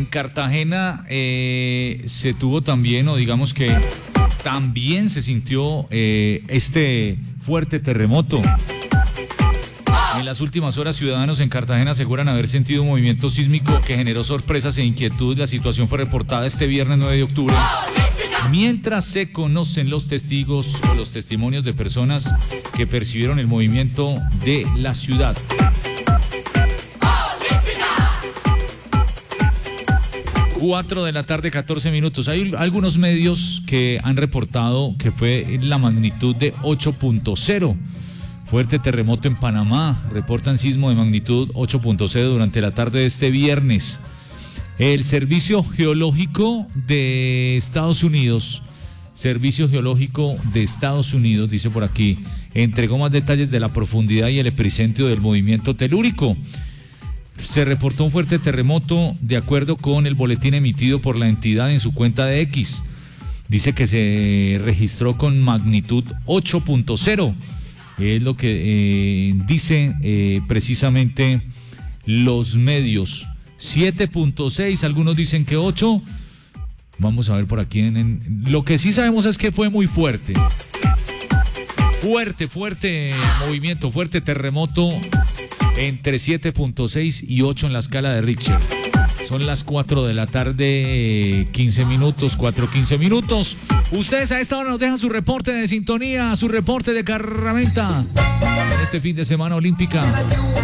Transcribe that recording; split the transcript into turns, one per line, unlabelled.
Cartagena se tuvo también, o digamos que también se sintió este fuerte terremoto. En las últimas horas, ciudadanos en Cartagena aseguran haber sentido un movimiento sísmico que generó sorpresas e inquietud. La situación fue reportada este viernes 9 de octubre, mientras se conocen los testigos o los testimonios de personas que percibieron el movimiento de la ciudad. 4 de la tarde, 14 minutos. Hay algunos medios que han reportado que fue la magnitud de 8.0. Fuerte terremoto en Panamá. Reportan sismo de magnitud 8.0 durante la tarde de este viernes. El Servicio Geológico de Estados Unidos, dice por aquí, entregó más detalles de la profundidad y el epicentro del movimiento telúrico. Se reportó un fuerte terremoto de acuerdo con el boletín emitido por la entidad en su cuenta de X. Dice que se registró con magnitud 8.0. Es lo que dice precisamente los medios. 7.6, algunos dicen que 8. Vamos a ver por aquí. Lo que sí sabemos es que fue muy fuerte. Fuerte movimiento, fuerte terremoto entre 7.6 y 8 en la escala de Richter. Son las 4 de la tarde, 15 minutos, 4:15 minutos. Ustedes a esta hora nos dejan su reporte de sintonía, su reporte de Carramenta en este fin de semana olímpica.